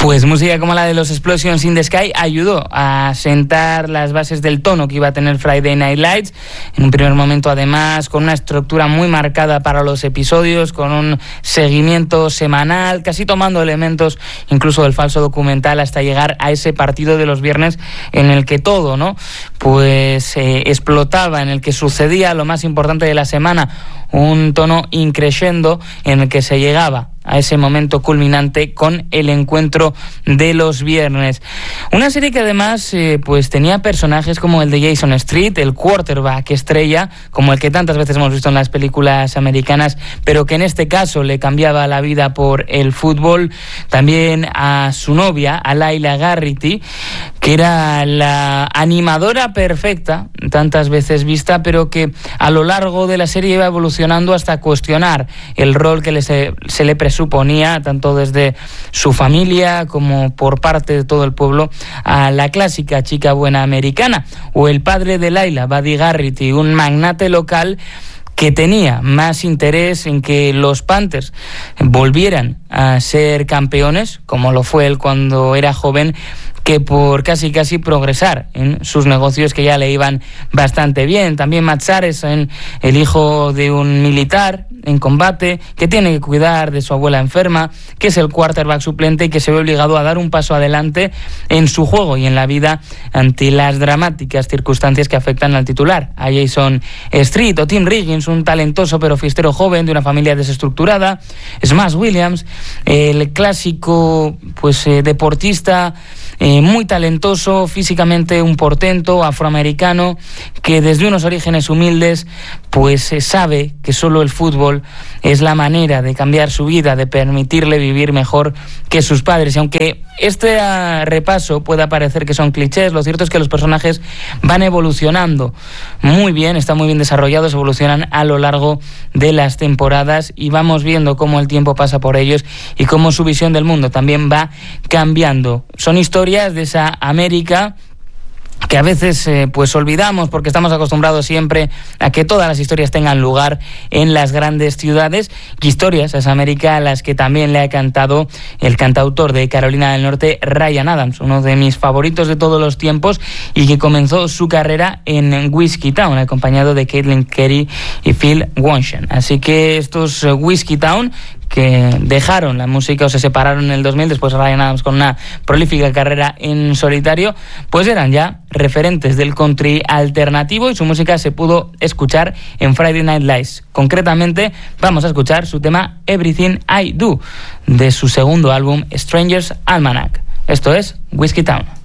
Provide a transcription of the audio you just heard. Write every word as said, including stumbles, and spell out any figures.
Pues música como la de los Explosions in the Sky ayudó a sentar las bases del tono que iba a tener Friday Night Lights. En un primer momento, además, con una estructura muy marcada para los episodios, con un seguimiento semanal, casi tomando elementos incluso del falso documental, hasta llegar a ese partido de los viernes en el que todo, ¿no?, pues eh, explotaba, en el que sucedía lo más importante de la semana, un tono increscendo en el que se llegaba a ese momento culminante con el encuentro de los viernes. Una serie que además eh, pues tenía personajes como el de Jason Street, el quarterback estrella, como el que tantas veces hemos visto en las películas americanas, pero que en este caso le cambiaba la vida por el fútbol. También a su novia, a Laila Garrity, que era la animadora perfecta, tantas veces vista, pero que a lo largo de la serie iba evolucionando hasta cuestionar el rol que le se, se le presentaba suponía, tanto desde su familia como por parte de todo el pueblo, a la clásica chica buena americana. O el padre de Laila, Buddy Garrity, un magnate local que tenía más interés en que los Panthers volvieran a ser campeones, como lo fue él cuando era joven, que por casi casi progresar en sus negocios, que ya le iban bastante bien. También Matt Saracen, el hijo de un militar en combate, que tiene que cuidar de su abuela enferma, que es el quarterback suplente y que se ve obligado a dar un paso adelante en su juego y en la vida ante las dramáticas circunstancias que afectan al titular, a Jason Street. O Tim Riggins, un talentoso pero fiestero joven de una familia desestructurada. Smash Williams, el clásico pues eh, deportista, Eh, muy talentoso, físicamente un portento, afroamericano, que desde unos orígenes humildes pues eh, sabe que solo el fútbol es la manera de cambiar su vida, de permitirle vivir mejor que sus padres. Y aunque este uh, repaso pueda parecer que son clichés, lo cierto es que los personajes van evolucionando muy bien, están muy bien desarrollados, evolucionan a lo largo de las temporadas y vamos viendo cómo el tiempo pasa por ellos y cómo su visión del mundo también va cambiando. Son historias de esa América que a veces eh, pues olvidamos porque estamos acostumbrados siempre a que todas las historias tengan lugar en las grandes ciudades, y historias a esa América a las que también le ha cantado el cantautor de Carolina del Norte, Ryan Adams, uno de mis favoritos de todos los tiempos, y que comenzó su carrera en Whiskeytown, acompañado de Caitlin Carey y Phil Washington. Así que estos uh, Whiskeytown, que dejaron la música o se separaron en el dos mil, después Ryan Adams con una prolífica carrera en solitario, pues eran ya referentes del country alternativo y su música se pudo escuchar en Friday Night Lights. Concretamente vamos a escuchar su tema Everything I Do, de su segundo álbum Stranger's Almanac. Esto es Whiskeytown.